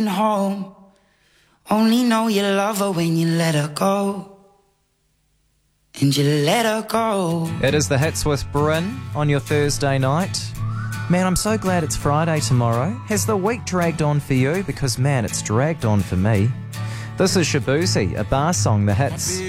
home. Only know you love her when you let her go. And you let her go. It is the Hits with Bryn on your Thursday night. Man, I'm so glad it's Friday tomorrow. Has the week dragged on for you? Because, man, it's dragged on for me. This is Shabuzi, a bar song, The Hits.